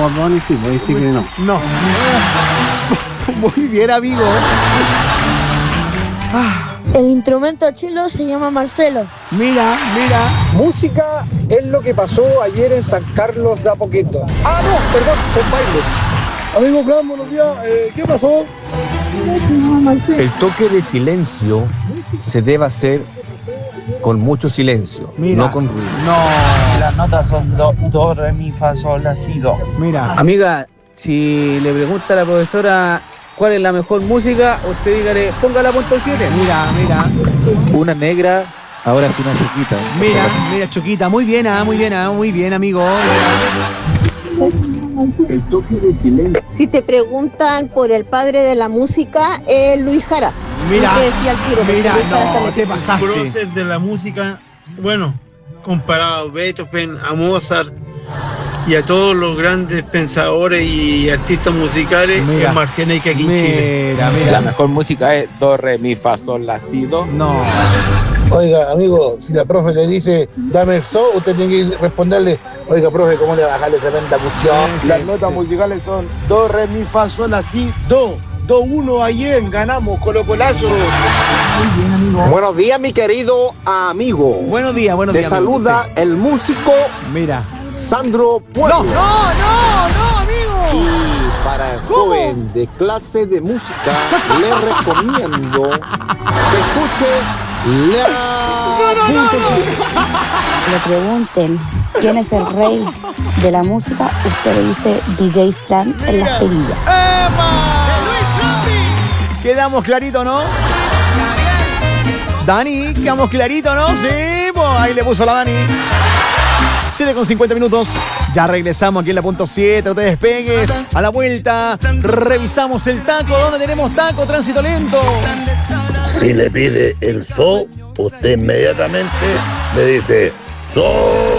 por Donny, sí, voy a decir que no. No. Muy bien, amigo. El instrumento chilo se llama Marcelo. Mira. Música es lo que pasó ayer en San Carlos de Apoquindo. Ah, no, perdón, son bailes. Amigo Fran, buenos días. ¿Qué pasó? El toque de silencio se debe hacer con mucho silencio, Mira. no con ruido. No. Las notas son do, re, mi, fa, sol, la, si, do. Mira. Amiga, si le pregunta a la profesora cuál es la mejor música, usted dígale, ponga la punto 7. Mira. Una negra, ahora es una chiquita. Mira, Choquita. Muy bien, amigo. El toque de silencio. Si te preguntan por el padre de la música, es Luis Jara. Mira, Te decía al tiro, mira, Luis Jara no, te pasaste. Prócer de la música, bueno, comparado a Beethoven, a Mozart y a todos los grandes pensadores y artistas musicales, Mira. es Marcianeque aquí en Chile. Mira. La mejor música es do, re, mi, fa, sol, la, si, do. No. Oiga, amigo, si la profe le dice, dame el so, usted tiene que responderle, oiga, profe, ¿cómo le bajarle tremenda cuestión? Las notas musicales son do, re, mi, fa, sol, la, si, do. 2-1 ayer, ganamos, Colo-Colazo. Buenos días, mi querido amigo. Buenos días. Te saluda Sí. el músico Mira. Sandro Pueblo. No, amigo. Y para el joven de clase de música, le recomiendo que escuche la punto 7. Le pregunten quién es el rey de la música, usted le dice DJ Fran en las perillas. Quedamos clarito, ¿no? Dani, quedamos clarito, ¿no? Sí, pues ahí le puso la Dani. 7:50. Ya regresamos aquí en la punto 7. No te despegues. A la vuelta, revisamos el taco. ¿Dónde tenemos taco? Tránsito lento. Si le pide el so, usted inmediatamente le dice so.